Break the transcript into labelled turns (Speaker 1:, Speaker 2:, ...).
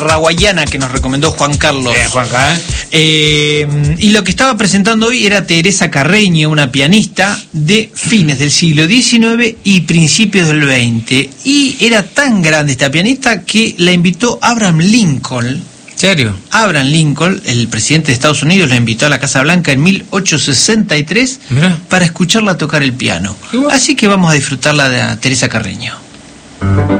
Speaker 1: raguayana que nos recomendó Juan Carlos.
Speaker 2: Juanca,
Speaker 1: Y lo que estaba presentando hoy era Teresa Carreño, una pianista de fines del siglo XIX y principios del XX. Y era tan grande esta pianista que la invitó Abraham Lincoln.
Speaker 2: ¿Serio?
Speaker 1: Abraham Lincoln, el presidente de Estados Unidos, la invitó a la Casa Blanca en 1863
Speaker 2: Mirá.
Speaker 1: para escucharla tocar el piano. Así que vamos a disfrutarla de Teresa Carreño.